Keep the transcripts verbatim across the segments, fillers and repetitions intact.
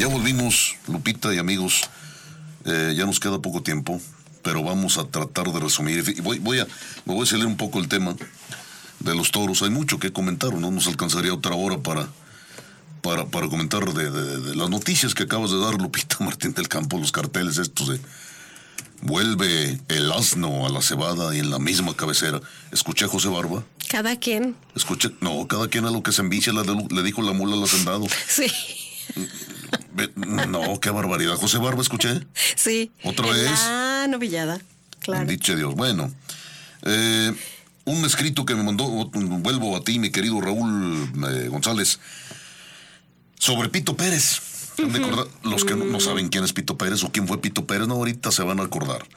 Ya volvimos, Lupita y amigos. Eh, ya nos queda poco tiempo, pero vamos a tratar de resumir. Voy, voy a, me voy a salir un poco el tema de los toros. Hay mucho que comentar, no nos alcanzaría otra hora para, para, para comentar de, de, de las noticias que acabas de dar, Lupita Martín del Campo, los carteles estos de vuelve el asno a la cebada y en la misma cabecera. Escuché a José Barba. Cada quien. Escuché, no, cada quien a lo que se envicia, le, le dijo la mula al hacendado. Sí. No, qué barbaridad. José Barba, escuché. Sí. ¿Otra vez? Ah, novillada, claro. Diche Dios. Bueno, eh, un escrito que me mandó, vuelvo a ti, mi querido Raúl eh, González, sobre Pito Pérez. ¿Han de acordar? Los que no, no saben quién es Pito Pérez o quién fue Pito Pérez, no, ahorita se van a acordar.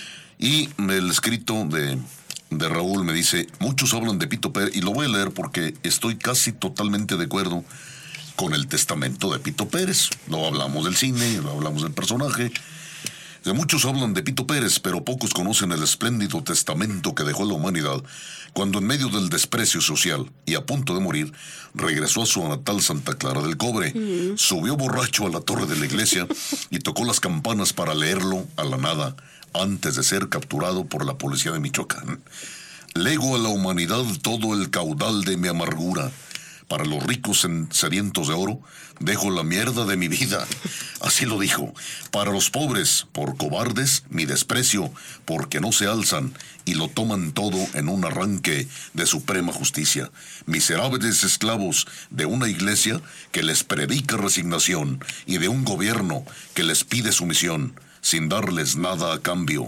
Y el escrito de, de Raúl me dice, muchos hablan de Pito Pérez, y lo voy a leer porque estoy casi totalmente de acuerdo con el testamento de Pito Pérez. No hablamos del cine, no hablamos del personaje. De muchos hablan de Pito Pérez, pero pocos conocen el espléndido testamento que dejó a la humanidad cuando en medio del desprecio social y a punto de morir, regresó a su natal Santa Clara del Cobre, mm. subió borracho a la torre de la iglesia y tocó las campanas para leerlo a la nada antes de ser capturado por la policía de Michoacán. Lego a la humanidad todo el caudal de mi amargura. Para los ricos sedientos de oro, dejo la mierda de mi vida. Así lo dijo. Para los pobres, por cobardes, mi desprecio, porque no se alzan y lo toman todo en un arranque de suprema justicia. Miserables esclavos de una iglesia que les predica resignación y de un gobierno que les pide sumisión, sin darles nada a cambio.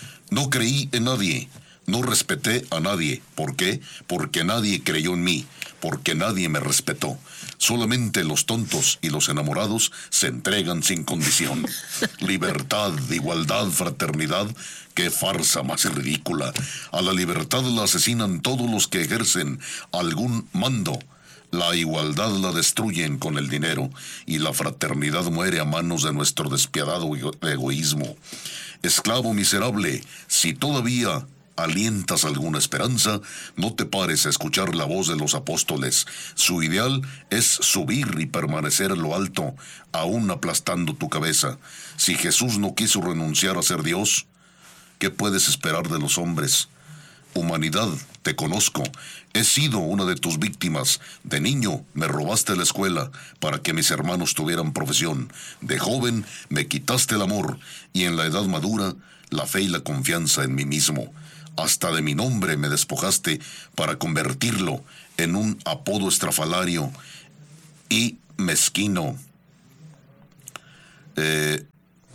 No creí en nadie. No respeté a nadie. ¿Por qué? Porque nadie creyó en mí, porque nadie me respetó. Solamente los tontos y los enamorados se entregan sin condición. Libertad, igualdad, fraternidad, qué farsa más ridícula. A la libertad la asesinan todos los que ejercen algún mando. La igualdad la destruyen con el dinero y la fraternidad muere a manos de nuestro despiadado egoísmo. Esclavo miserable, si todavía alientas alguna esperanza, no te pares a escuchar la voz de los apóstoles. Su ideal es subir y permanecer en lo alto, aún aplastando tu cabeza. Si Jesús no quiso renunciar a ser Dios, ¿qué puedes esperar de los hombres? Humanidad, te conozco. He sido una de tus víctimas. De niño me robaste la escuela para que mis hermanos tuvieran profesión. De joven me quitaste el amor y en la edad madura la fe y la confianza en mí mismo. Hasta de mi nombre me despojaste para convertirlo en un apodo estrafalario y mezquino. Eh,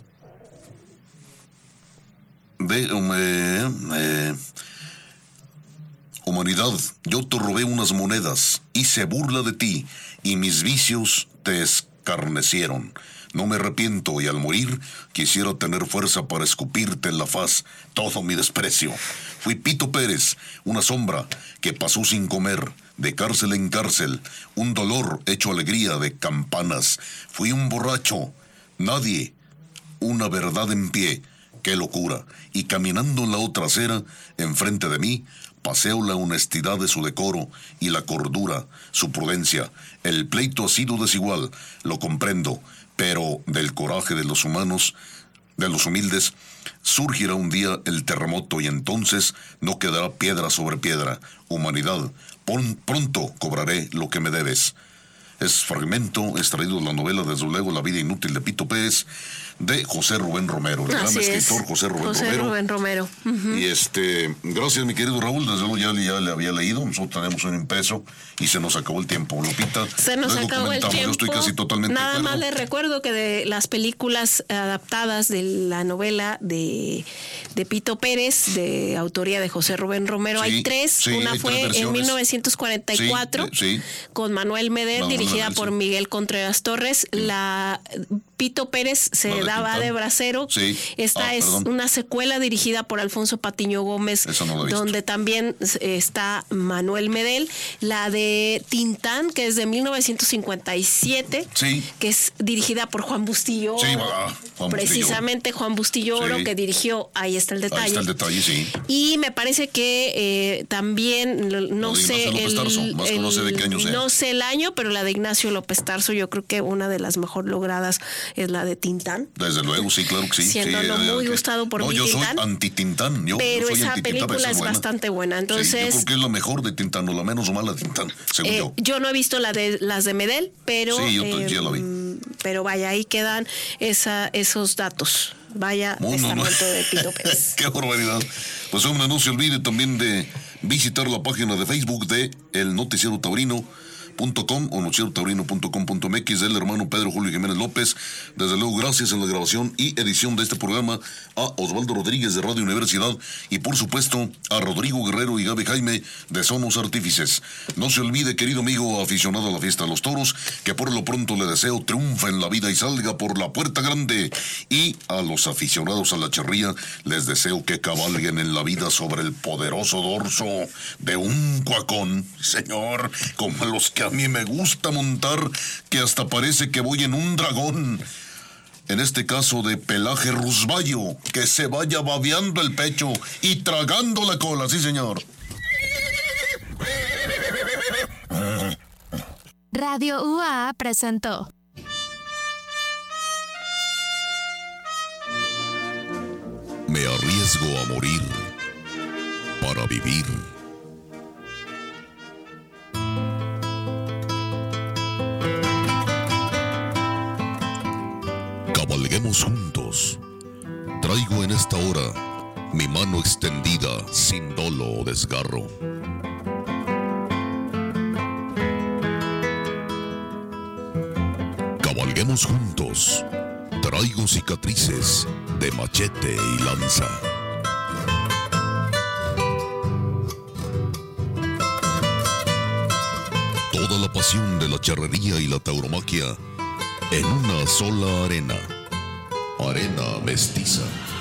de, eh, eh, humanidad, yo te robé unas monedas, hice burla de ti y mis vicios te escarnecieron. No me arrepiento y al morir quisiera tener fuerza para escupirte en la faz todo mi desprecio. Fui Pito Pérez, una sombra que pasó sin comer, de cárcel en cárcel, un dolor hecho alegría de campanas. Fui un borracho, nadie, una verdad en pie, qué locura. Y caminando en la otra acera, enfrente de mí, paseo la honestidad de su decoro y la cordura, su prudencia. El pleito ha sido desigual, lo comprendo, pero del coraje de los humanos, de los humildes, surgirá un día el terremoto y entonces no quedará piedra sobre piedra. Humanidad, pronto cobraré lo que me debes. Es fragmento extraído de la novela, desde luego, La vida inútil de Pito Pérez, de José Rubén Romero, el gran escritor José Rubén José Romero. Rubén Romero. Uh-huh. Y este, gracias mi querido Raúl, desde luego ya, ya le había leído, nosotros tenemos un impreso y se nos acabó el tiempo, Lupita. Se nos Luego acabó el tiempo. Yo estoy casi totalmente Nada de más les recuerdo que de las películas adaptadas de la novela de, de Pito Pérez, de autoría de José Rubén Romero, sí, hay tres. Sí, Una hay fue tres en mil novecientos cuarenta y cuatro, sí, sí. con Manuel Medel, Manuel dirigida Medel, por sí. Miguel Contreras Torres. Sí. La Pito Pérez se vale, daba Quintana. de bracero. Sí. Esta ah, es perdón. una secuela dirigida por Alfonso Patiño Gómez, no donde también está Manuel Medel. La de Tintán, que es de mil novecientos cincuenta y siete, sí. que es dirigida por Juan Bustillo. Sí, va, Juan Precisamente Bustillo. Juan Bustillo Oro, sí. que dirigió Ahí está el detalle. Ahí está el detalle, sí. Y me parece que eh, también, no, no sé, el, Tarso, más el, no sé de qué año sea. No sé el año, pero la de Ignacio López Tarso, yo creo que una de las mejor logradas es la de Tintán. Desde luego, sí, claro que sí. Siéndolo sí, muy que, gustado por no, mi yo Tintán. soy anti-Tintán. Yo, pero yo soy esa anti-Tintán, película es buena. bastante buena. Entonces, sí, yo creo que es la mejor de Tintán, o la menos mala de Tintán, según eh, yo. Yo no he visto la de las de Medel, pero sí, yo eh, ya la vi. Pero vaya, ahí quedan esa, esos datos. Vaya no, testamento no, no. de Pito Pérez. Qué barbaridad. Pues hombre, no se olvide también de visitar la página de Facebook de El Noticiero Taurino punto com o noticiero taurino punto com punto m x del hermano Pedro Julio Jiménez López. Desde luego, gracias en la grabación y edición de este programa a Osvaldo Rodríguez de Radio Universidad y por supuesto a Rodrigo Guerrero y Gaby Jaime de Somos Artífices. No se olvide, querido amigo aficionado a la fiesta de los toros, que por lo pronto le deseo triunfa en la vida y salga por la puerta grande. Y a los aficionados a la charría les deseo que cabalguen en la vida sobre el poderoso dorso de un cuacón, señor, como a los que a mí me gusta montar, que hasta parece que voy en un dragón. En este caso de pelaje rusballo, que se vaya babeando el pecho y tragando la cola, sí señor. Radio U A A presentó Me arriesgo a morir para vivir. Cabalguemos juntos. Traigo en esta hora mi mano extendida sin dolo o desgarro. Cabalguemos juntos. Traigo cicatrices de machete y lanza. Toda la pasión de la charrería y la tauromaquia en una sola arena. Arena mestiza.